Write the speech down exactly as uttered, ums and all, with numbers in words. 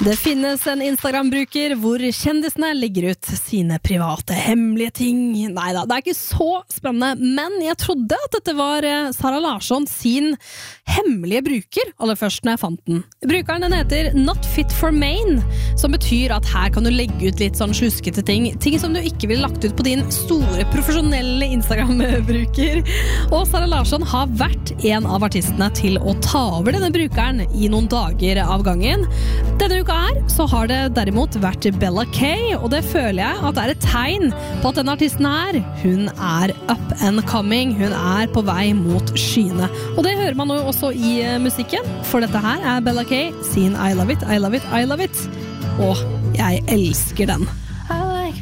Det finnes en Instagram-bruker hvor kjendisene legger ut sine private, hemmelige ting. Neida, det er ikke så spennende, men jeg trodde at dette var Sara Larsson sin hemmelige bruker, aller først når jeg fant den. Brukeren den heter Not Fit for Main, som betyr at her kan du legge ut litt sånn sluskete ting, ting som du ikke ville lagt ut på din store, profesjonelle Instagram-bruker. Og Sara Larsson har vært en av artistene til å ta over denne brukeren i noen dager av gangen. Denne uka her så har det derimot vært Bella K, og det føler jeg at det er et tegn på at denne artisten her, hun er up and coming, hun er på vei mot skyene. Og det hører man jo også i musikken, for dette her er Bella K sin I Love It, I Love It, I Love It, og jeg elsker den.